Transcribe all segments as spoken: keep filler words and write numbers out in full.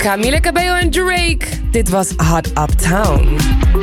Camila Cabello en Drake. Dit was Hot Uptown.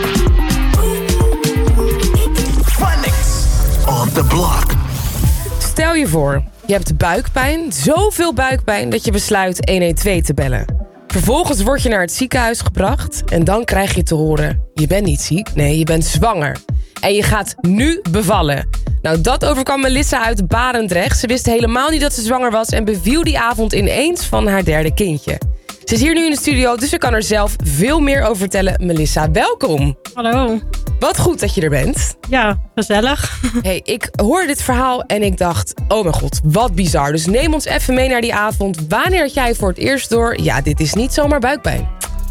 Phonics on the block. Stel je voor, je hebt buikpijn, zoveel buikpijn dat je besluit een een twee te bellen. Vervolgens word je naar het ziekenhuis gebracht en dan krijg je te horen: je bent niet ziek, nee, je bent zwanger. En je gaat nu bevallen. Nou, dat overkwam Melissa uit Barendrecht. Ze wist helemaal niet dat ze zwanger was en beviel die avond ineens van haar derde kindje. Ze is hier nu in de studio, dus ze kan er zelf veel meer over vertellen. Melissa, welkom. Hallo. Wat goed dat je er bent. Ja, gezellig. Hey, ik hoorde dit verhaal en ik dacht, oh mijn god, wat bizar. Dus neem ons even mee naar die avond. Wanneer had jij voor het eerst door, ja, dit is niet zomaar buikpijn?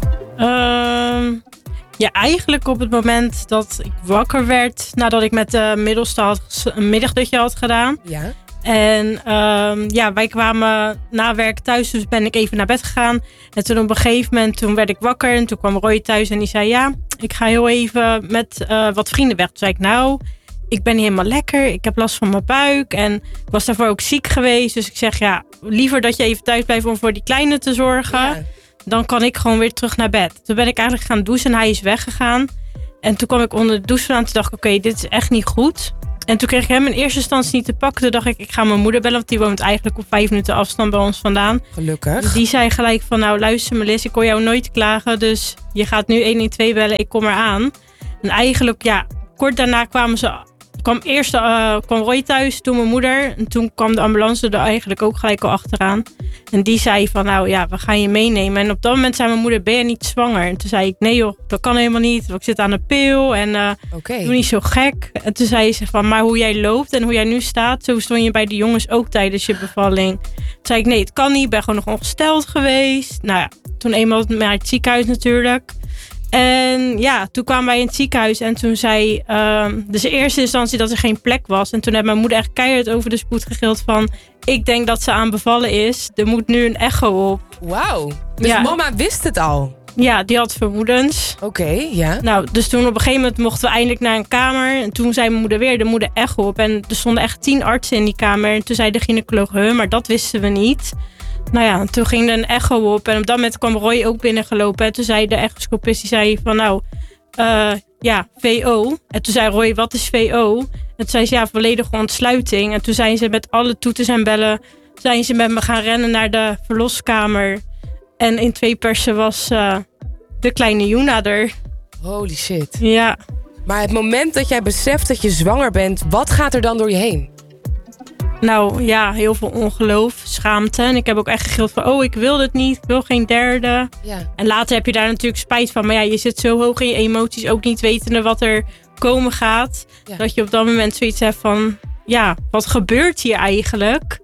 Uh, ja, eigenlijk op het moment dat ik wakker werd, nadat ik met de middelste had, een middagdutje had gedaan. Ja. En uh, ja, wij kwamen na werk thuis, dus ben ik even naar bed gegaan. En toen op een gegeven moment, toen werd ik wakker en toen kwam Roy thuis en die zei, ja, ik ga heel even met uh, wat vrienden weg. Toen zei ik, nou, ik ben niet helemaal lekker, ik heb last van mijn buik en ik was daarvoor ook ziek geweest. Dus ik zeg, ja, liever dat je even thuis blijft om voor die kleine te zorgen. Ja. Dan kan ik gewoon weer terug naar bed. Toen ben ik eigenlijk gaan douchen en hij is weggegaan. En toen kwam ik onder de douche aan. Toen dacht ik, oké, okay, dit is echt niet goed. En toen kreeg ik hem in eerste instantie niet te pakken. Toen dacht ik, ik ga mijn moeder bellen. Want die woont eigenlijk op vijf minuten afstand bij ons vandaan. Gelukkig. Dus die zei gelijk van, nou luister Melis, ik kon jou nooit klagen. Dus je gaat nu een een twee bellen, ik kom eraan. En eigenlijk, ja, kort daarna kwamen ze... kwam eerst uh, kwam Roy thuis, toen mijn moeder. En toen kwam de ambulance er eigenlijk ook gelijk al achteraan. En die zei van, nou ja, we gaan je meenemen. En op dat moment zei mijn moeder, ben je niet zwanger? En toen zei ik, nee joh, dat kan helemaal niet. Ik zit aan een pil en uh, okay. doe niet zo gek. En toen zei ze van, maar hoe jij loopt en hoe jij nu staat, zo stond je bij de jongens ook tijdens je bevalling. Toen zei ik, nee, het kan niet. Ik ben gewoon nog ongesteld geweest. Nou ja, toen eenmaal naar het ziekenhuis natuurlijk. En ja, toen kwamen wij in het ziekenhuis en toen zei... Uh, dus in eerste instantie dat er geen plek was. En toen heeft mijn moeder echt keihard over de spoed gegild van... ik denk dat ze aan bevallen is. Er moet nu een echo op. Wauw. Dus ja. Mama wist het al? Ja, die had vermoedens. Oké, okay, ja. Nou, dus toen op een gegeven moment mochten we eindelijk naar een kamer. En toen zei mijn moeder weer, er moet een echo op. En er stonden echt tien artsen in die kamer. En toen zei de gynaecoloog, huh, maar dat wisten we niet... Nou ja, toen ging er een echo op. En op dat moment kwam Roy ook binnengelopen. En toen zei de echoscopist, die zei van nou, uh, ja, V O. En toen zei Roy, wat is V O? En toen zei ze, ja, volledige ontsluiting. En toen zijn ze met alle toeters en bellen, zijn ze met me gaan rennen naar de verloskamer. En in twee persen was uh, de kleine Juna er. Holy shit. Ja. Maar het moment dat jij beseft dat je zwanger bent, wat gaat er dan door je heen? Nou ja, heel veel ongeloof, schaamte. En ik heb ook echt gegild van, oh, ik wil dit niet. Ik wil geen derde. Ja. En later heb je daar natuurlijk spijt van. Maar ja, je zit zo hoog in je emoties, ook niet wetende wat er komen gaat. Ja. Dat je op dat moment zoiets hebt van, ja, wat gebeurt hier eigenlijk?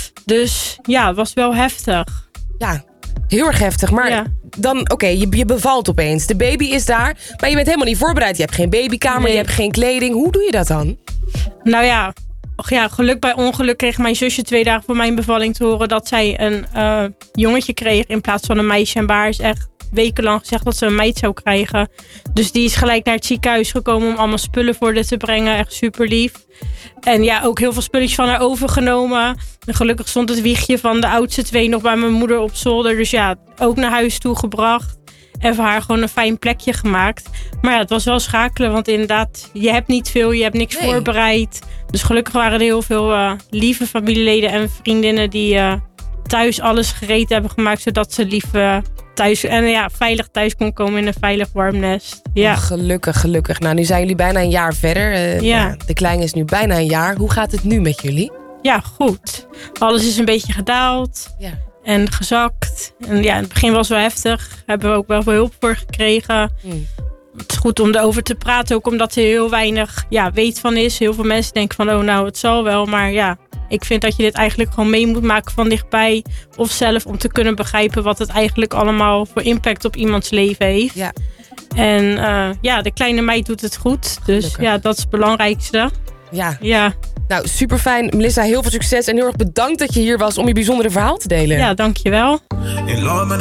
Dus ja, het was wel heftig. Ja, heel erg heftig. Maar ja. dan, oké, okay, je, je bevalt opeens. De baby is daar, maar je bent helemaal niet voorbereid. Je hebt geen babykamer, nee. Je hebt geen kleding. Hoe doe je dat dan? Nou ja... Och ja, geluk bij ongeluk kreeg mijn zusje twee dagen voor mijn bevalling te horen dat zij een uh, jongetje kreeg in plaats van een meisje. En bij haar is echt wekenlang gezegd dat ze een meid zou krijgen. Dus die is gelijk naar het ziekenhuis gekomen om allemaal spullen voor haar te brengen. Echt super lief. En ja, ook heel veel spulletjes van haar overgenomen. En gelukkig stond het wiegje van de oudste twee nog bij mijn moeder op zolder. Dus ja, ook naar huis toe gebracht. En voor haar gewoon een fijn plekje gemaakt. Maar ja, het was wel schakelen. Want inderdaad, je hebt niet veel. Je hebt niks nee. voorbereid. Dus gelukkig waren er heel veel uh, lieve familieleden en vriendinnen... die uh, thuis alles gereed hebben gemaakt. Zodat ze lief uh, thuis en ja, veilig thuis kon komen in een veilig warm nest. Ja. Oh, gelukkig, gelukkig. Nou, nu zijn jullie bijna een jaar verder. Uh, ja. Ja, de kleine is nu bijna een jaar. Hoe gaat het nu met jullie? Ja, goed. Alles is een beetje gedaald. Ja. En gezakt. En ja, in het begin was het wel heftig. Hebben we ook wel veel hulp voor gekregen. Mm. Het is goed om erover te praten. Ook omdat er heel weinig ja, weet van is. Heel veel mensen denken van, oh nou, het zal wel. Maar ja, ik vind dat je dit eigenlijk gewoon mee moet maken van dichtbij. Of zelf om te kunnen begrijpen wat het eigenlijk allemaal voor impact op iemands leven heeft. Ja. En uh, ja, de kleine meid doet het goed. Dus Gelukkig. Ja, dat is het belangrijkste. Ja. Ja. Nou, super fijn. Melissa, heel veel succes en heel erg bedankt dat je hier was om je bijzondere verhaal te delen. Ja, dankjewel.